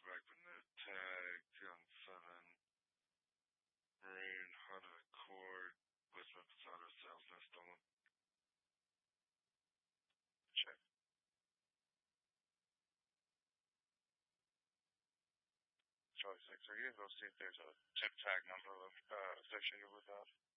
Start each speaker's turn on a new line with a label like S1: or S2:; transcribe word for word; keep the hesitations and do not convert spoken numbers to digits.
S1: back when the tag on seven. Marine Honda Accord with Memphis Auto Sales no stolen. Check. Charlie six, are you able to see if there's a chip tag number uh, associated with that?